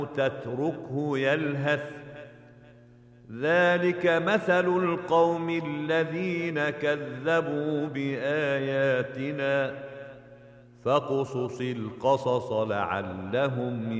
تتركه يلهث ذلك مثل القوم الذين كذبوا بآياتنا فاقصص القصص لعلهم